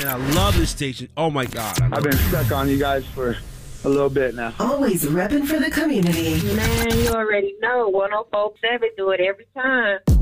and I love this station. Oh, my God. I've been stuck on you guys for a little bit now. Always repping for the community. Man, you already know. 104.7 do it every time.